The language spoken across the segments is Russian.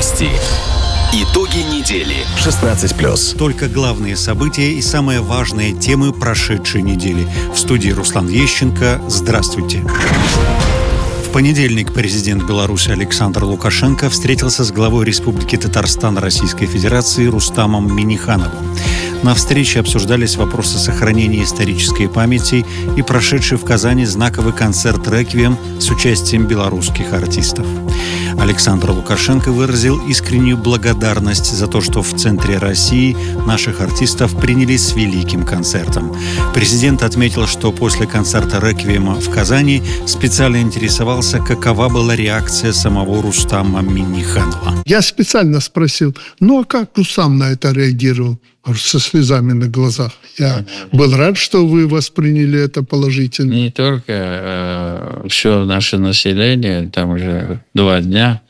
Новости. Итоги недели. 16+. Только главные события и самые важные темы прошедшей недели. В студии Руслан Ещенко. Здравствуйте. В понедельник президент Беларуси Александр Лукашенко встретился с главой Республики Татарстан Российской Федерации Рустамом Миннихановым. На встрече обсуждались вопросы сохранения исторической памяти и прошедший в Казани знаковый концерт «Реквием» с участием белорусских артистов. Александр Лукашенко выразил искреннюю благодарность за то, что в центре России наших артистов приняли с великим концертом. Президент отметил, что после концерта «Реквиема» в Казани специально интересовался, какова была реакция самого Рустама Минниханова. Я специально спросил, а как Рустам на это реагировал? Со слезами на глазах. Я был рад, что вы восприняли это положительно. Не только все наше население, там уже 2 дня.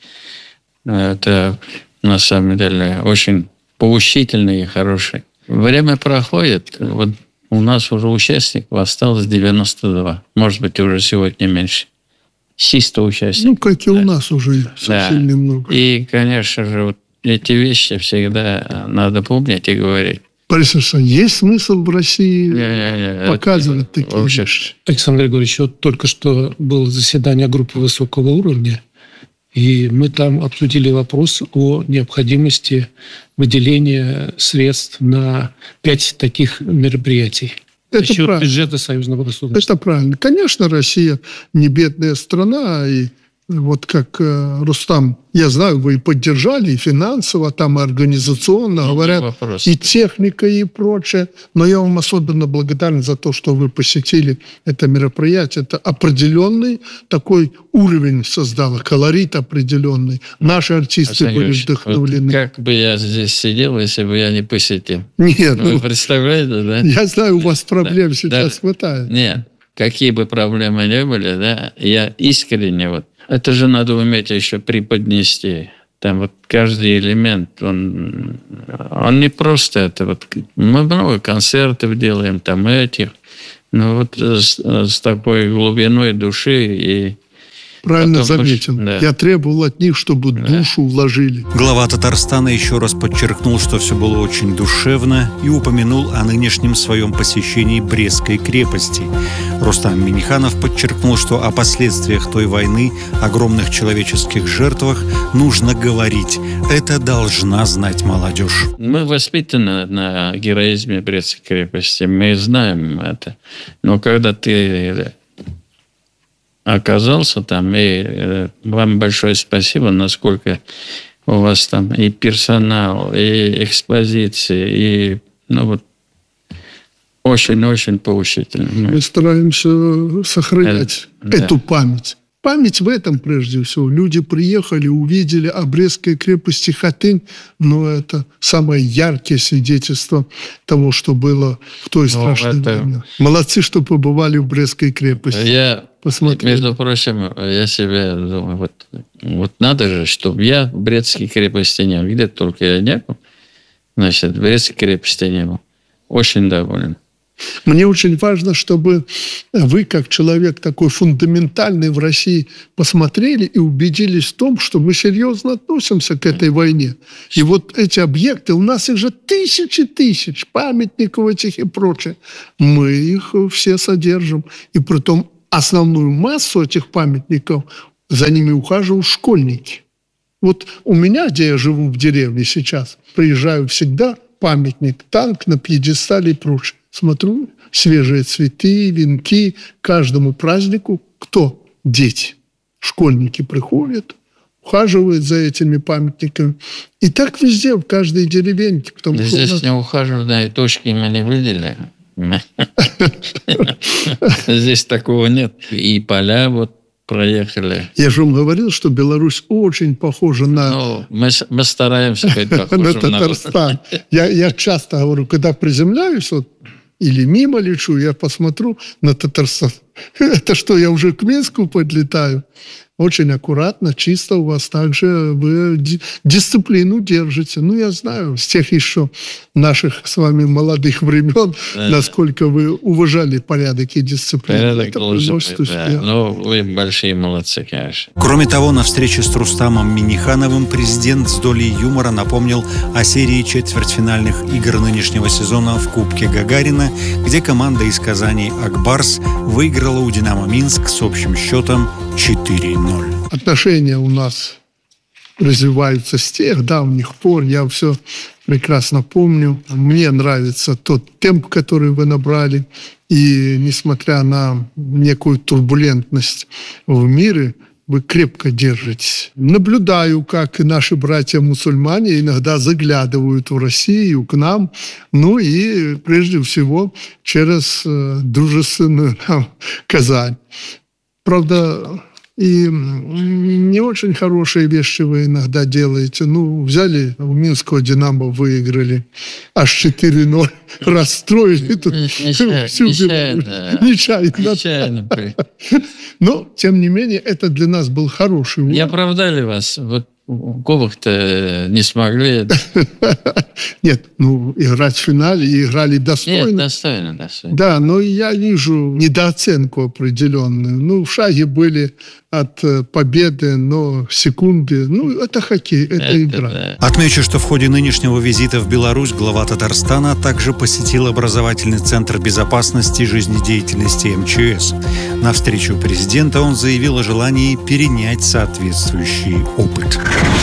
Это на самом деле очень поучительно и хороший. Время проходит. Вот у нас уже участников осталось 92. Может быть, уже сегодня меньше. 100 участников. Как и у нас уже совсем немного. И, конечно же, вот эти вещи всегда надо помнить и говорить. Борис Александрович, есть смысл в России показывать такие вещи? Александр Григорьевич, только что было заседание группы высокого уровня, и мы там обсудили вопрос о необходимости выделения средств на 5 таких мероприятий. Это правильно. Бюджета союзного государства. Это правильно. Конечно, Россия не бедная страна, и вот как Рустам, я знаю, вы и поддержали, и финансово, там, и организационно, говорят, и техника, и прочее. Но я вам особенно благодарен за то, что вы посетили это мероприятие. Это определенный такой уровень создало, колорит определенный. Наши артисты были вдохновлены. Вот как бы я здесь сидел, если бы я не посетил? Нет. Вы представляете, да? Я знаю, у вас проблем сейчас хватает. Нет. Какие бы проблемы ни были, да, я искренне это же надо уметь еще преподнести. Там каждый элемент, он не просто это. Мы много концертов делаем, там этих. Но с такой глубиной души и... Правильно заметил. Да. Я требовал от них, чтобы душу вложили. Глава Татарстана еще раз подчеркнул, что все было очень душевно, и упомянул о нынешнем своем посещении Брестской крепости. Рустам Минниханов подчеркнул, что о последствиях той войны, огромных человеческих жертвах нужно говорить. Это должна знать молодежь. Мы воспитаны на героизме Брестской крепости. Мы знаем это. Но когда ты оказался там, и вам большое спасибо, насколько у вас там и персонал, и экспозиции, и очень-очень поучительно. Мы стараемся сохранять эту память. Память в этом прежде всего. Люди приехали, увидели о Брестской крепости Хатынь, но это самое яркое свидетельство того, что было в той страшной войне. Молодцы, что побывали в Брестской крепости. Между прочим, я себе думаю, надо же, чтобы я в Брестской крепости не был. Где только я не был, значит, в Брестской крепости не был. Очень доволен. Мне очень важно, чтобы вы, как человек такой фундаментальный в России, посмотрели и убедились в том, что мы серьезно относимся к этой войне. И эти объекты, у нас их же тысячи тысяч, памятников этих и прочее. Мы их все содержим. И притом основную массу этих памятников, за ними ухаживают школьники. У меня, где я живу в деревне сейчас, приезжаю всегда, памятник, танк на пьедестале и прочее. Смотрю, свежие цветы, венки. Каждому празднику кто? Дети. Школьники приходят, ухаживают за этими памятниками. И так везде, в каждой деревеньке. Здесь не ухаживают, точки мы не видели. Здесь такого нет. И поля проехали. Я же вам говорил, что Беларусь очень похожа на... Мы стараемся быть похожим на Татарстан. Я часто говорю, когда приземляюсь, или мимо лечу, я посмотрю на Татарстан. Это что, я уже к Минску подлетаю? очень аккуратно, чисто у вас также вы дисциплину держите. Ну, я знаю, с тех еще наших с вами молодых времен, насколько вы уважали порядок и дисциплину. Порядок должен быть, да. Ну, вы большие молодцы, конечно. Кроме того, на встрече с Рустамом Миннихановым президент с долей юмора напомнил о серии четвертьфинальных игр нынешнего сезона в Кубке Гагарина, где команда из Казани «Акбарс» выиграла у «Динамо Минск» с общим счетом 4-0. Отношения у нас развиваются с тех давних пор. Я все прекрасно помню. Мне нравится тот темп, который вы набрали. И несмотря на некую турбулентность в мире, вы крепко держитесь. Наблюдаю, как наши братья-мусульмане иногда заглядывают в Россию, к нам. Ну и прежде всего через дружественную нам Казань. Правда, и не очень хорошие вещи вы иногда делаете. Ну, взяли, у Минского «Динамо» выиграли, аж 4-0, расстроили тут всю Беларусь. Нечаянно. Но, тем не менее, это для нас был хороший урок. Не оправдали вас. Вот Кубок-то не смогли. Нет, ну, играть в финале и играли достойно. Нет, достойно. Да, но я вижу недооценку определенную. Ну, в шаге были от победы, но секунды. Ну, это хоккей, это игра. Да. Отмечу, что в ходе нынешнего визита в Беларусь глава Татарстана также посетил образовательный центр безопасности и жизнедеятельности МЧС. На встречу президента он заявил о желании перенять соответствующий опыт.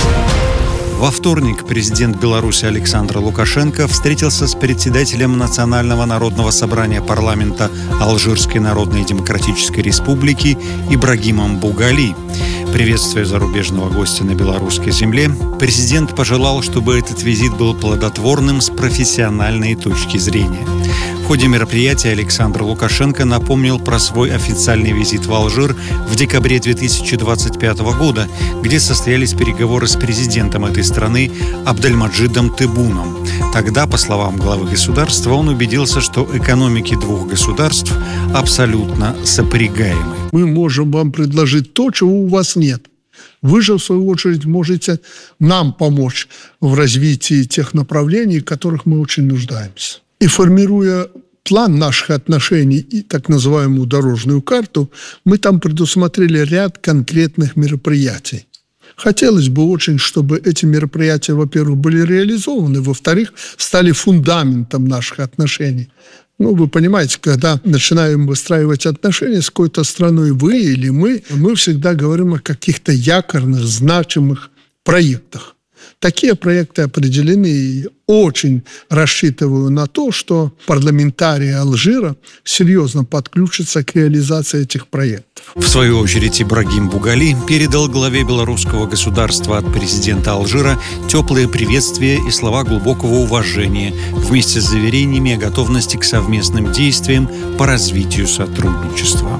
Во вторник президент Беларуси Александр Лукашенко встретился с председателем Национального народного собрания парламента Алжирской Народной Демократической Республики Ибрагимом Бугали. Приветствуя зарубежного гостя на белорусской земле, президент пожелал, чтобы этот визит был плодотворным с профессиональной точки зрения. В ходе мероприятия Александр Лукашенко напомнил про свой официальный визит в Алжир в декабре 2025 года, где состоялись переговоры с президентом этой страны Абдельмаджидом Тебуном. Тогда, по словам главы государства, он убедился, что экономики двух государств абсолютно сопрягаемы. Мы можем вам предложить то, чего у вас нет. Вы же, в свою очередь, можете нам помочь в развитии тех направлений, в которых мы очень нуждаемся. И формируя план наших отношений и так называемую дорожную карту, мы там предусмотрели ряд конкретных мероприятий. Хотелось бы очень, чтобы эти мероприятия, во-первых, были реализованы, во-вторых, стали фундаментом наших отношений. Ну, вы понимаете, когда начинаем выстраивать отношения с какой-то страной, вы или мы всегда говорим о каких-то якорных, значимых проектах. Такие проекты определены, и очень рассчитываю на то, что парламентарии Алжира серьезно подключатся к реализации этих проектов. В свою очередь Ибрагим Бугали передал главе белорусского государства от президента Алжира теплые приветствия и слова глубокого уважения вместе с заверениями о готовности к совместным действиям по развитию сотрудничества.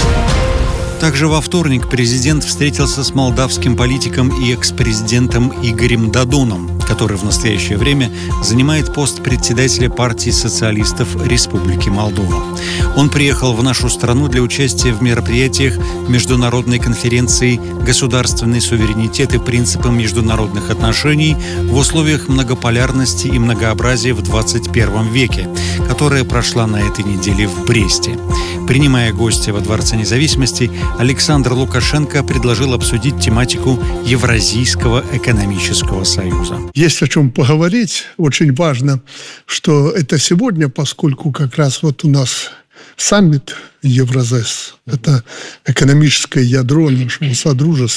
Также во вторник президент встретился с молдавским политиком и экс-президентом Игорем Додоном, который в настоящее время занимает пост председателя партии социалистов Республики Молдова. Он приехал в нашу страну для участия в мероприятиях Международной конференции «Государственный суверенитет и принципы международных отношений в условиях многополярности и многообразия в 21 веке», которая прошла на этой неделе в Бресте. Принимая гостя во Дворце независимости, Александр Лукашенко предложил обсудить тематику Евразийского экономического союза. Есть о чем поговорить. Очень важно, что это сегодня, поскольку как раз вот у нас саммит Евразес, это экономическое ядро нашего содружества.